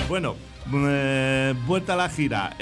Bueno, vuelta a la gira.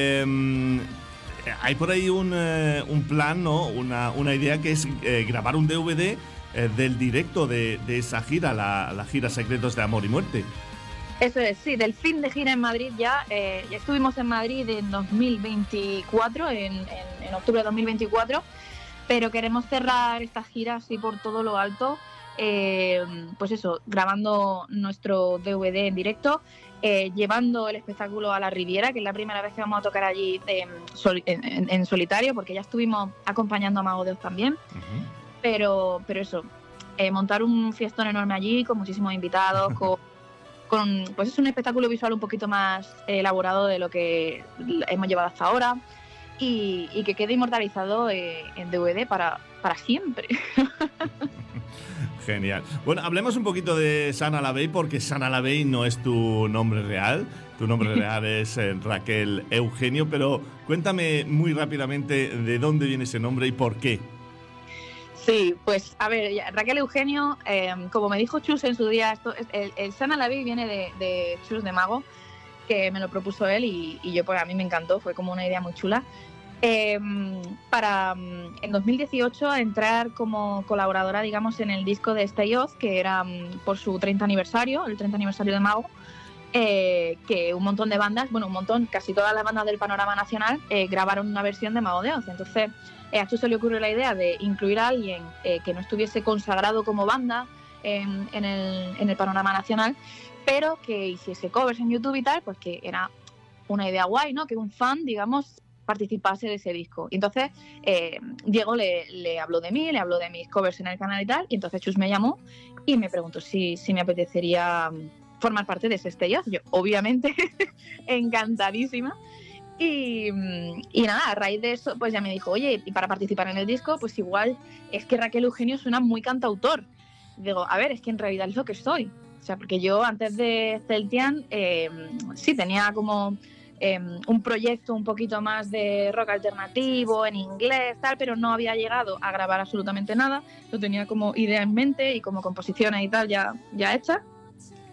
Hay por ahí un plan, ¿no? Una idea que es grabar un DVD del directo de esa gira, la gira Secretos de Amor y Muerte. Eso es, sí, del fin de gira en Madrid ya. Ya estuvimos en Madrid en 2024, en octubre de 2024, pero queremos cerrar esta gira así por todo lo alto. Pues eso, grabando nuestro DVD en directo, llevando el espectáculo a la Riviera, que es la primera vez que vamos a tocar allí en solitario, porque ya estuvimos acompañando a Mago de Oz también. Uh-huh. Pero eso, montar un fiestón enorme allí con muchísimos invitados, pues es un espectáculo visual un poquito más elaborado de lo que hemos llevado hasta ahora, y que quede inmortalizado en DVD para siempre. Genial. Bueno, hablemos un poquito de Sana Lavey, porque Sana Lavey no es tu nombre real. Tu nombre real es Raquel Eugenio, pero cuéntame muy rápidamente de dónde viene ese nombre y por qué. Sí, pues a ver, Raquel Eugenio, como me dijo Chus en su día, el Sana Lavey viene de Chus de Mago, que me lo propuso él y yo, pues a mí me encantó, fue como una idea muy chula. Para en 2018 entrar como colaboradora, digamos, en el disco de Stay Oz, que era por su 30 aniversario, el 30 aniversario de Mago, que un montón de bandas, bueno, un montón, casi todas las bandas del panorama nacional grabaron una versión de Mago de Oz. Entonces, a Chus se le ocurrió la idea de incluir a alguien que no estuviese consagrado como banda en el panorama nacional, pero que hiciese covers en YouTube y tal, pues que era una idea guay, ¿no? Que un fan, digamos, participase de ese disco. Y entonces Diego le habló de mí, le habló de mis covers en el canal y tal, y entonces Chus me llamó y me preguntó si me apetecería formar parte de ese Stay Oz. Yo, obviamente, encantadísima. Y nada, a raíz de eso, pues ya me dijo, oye, y para participar en el disco, pues igual es que Raquel Eugenio suena muy cantautor. Digo, a ver, es que en realidad es lo que soy. O sea, porque yo antes de Celtian sí tenía como un proyecto un poquito más de rock alternativo en inglés, tal, pero no había llegado a grabar absolutamente nada. Lo tenía como idea en mente y como composiciones y tal ya hechas.